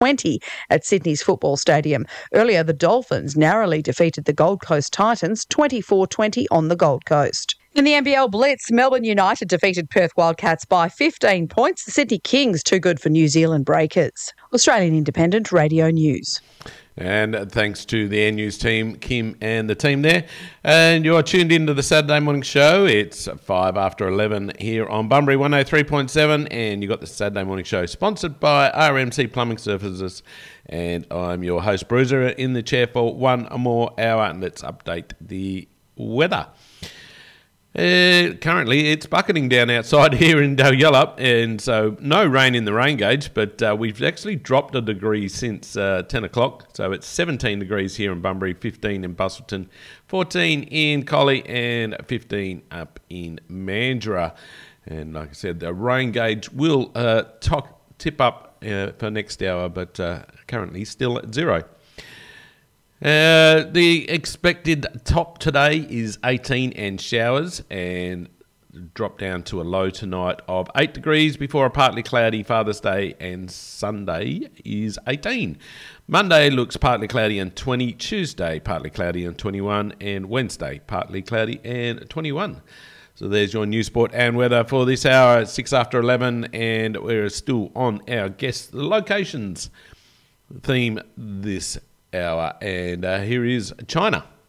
20 at Sydney's football stadium. Earlier, the Dolphins narrowly defeated the Gold Coast Titans 24-20 on the Gold Coast. In the NBL Blitz, Melbourne United defeated Perth Wildcats by 15 points. The Sydney Kings too good for New Zealand Breakers. Australian Independent Radio News. And thanks to the Air News team, Kim and the team there. And you're tuned into the Saturday morning show. It's 5 after 11 here on Bunbury 103.7. And you've got the Saturday morning show sponsored by RMC Plumbing Services. And I'm your host, Bruiser, in the chair for one more hour. And let's update the weather. Currently, it's bucketing down outside here in Dalyellup, and so no rain in the rain gauge, but we've actually dropped a degree since 10 o'clock. So it's 17 degrees here in Bunbury, 15 in Busselton, 14 in Collie, and 15 up in Mandurah. And like I said, the rain gauge will tip up for next hour, but currently still at 0. The expected top today is 18 and showers, and drop down to a low tonight of 8 degrees before a partly cloudy Father's Day, and Sunday is 18. Monday looks partly cloudy and 20, Tuesday partly cloudy and 21, and Wednesday partly cloudy and 21. So there's your news, sport and weather for this hour at 6 after 11, and we're still on our guest locations theme this hour, and here is China.